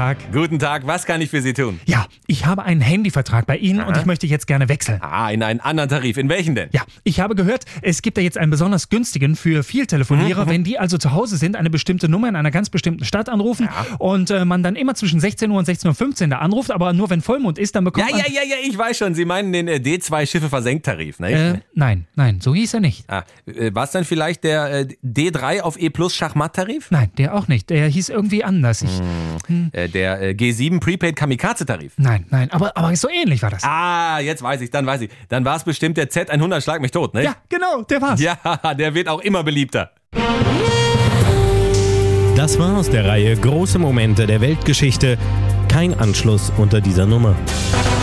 Tag. Guten Tag, was kann ich für Sie tun? Ja, ich habe einen Handyvertrag bei Ihnen und ich möchte jetzt gerne wechseln. In einen anderen Tarif. In welchen denn? Ja, ich habe gehört, es gibt da jetzt einen besonders günstigen für Vieltelefonierer, wenn die also zu Hause sind, eine bestimmte Nummer in einer ganz bestimmten Stadt anrufen und man dann immer zwischen 16 Uhr und 16.15 Uhr da anruft, aber nur wenn Vollmond ist, dann bekommt man... Ja, ich weiß schon. Sie meinen den D2-Schiffe-Versenkt-Tarif, ne? Nein, so hieß er nicht. War es dann vielleicht der D3 auf E+ Schachmatt-Tarif? Nein, der auch nicht. Der hieß irgendwie anders. Der G7 Prepaid Kamikaze-Tarif? Nein, aber so ähnlich war das. Jetzt weiß ich. Dann war es bestimmt der Z100 Schlag mich tot, ne? Ja, genau, der war's. Ja, der wird auch immer beliebter. Das war aus der Reihe Große Momente der Weltgeschichte. Kein Anschluss unter dieser Nummer.